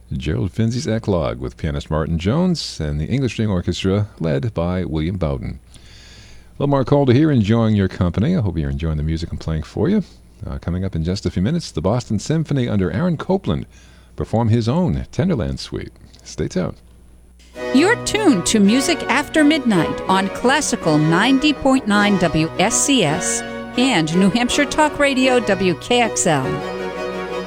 Gerald Finzi's Eclogue with pianist Martin Jones and the English String Orchestra led by William Bowden. Well, Mark Calder here, enjoying your company. I hope you're enjoying the music I'm playing for you. Coming up in just a few minutes, the Boston Symphony under Aaron Copland perform his own Tenderland Suite. Stay tuned. You're tuned to Music After Midnight on Classical 90.9 WSCS and New Hampshire Talk Radio WKXL.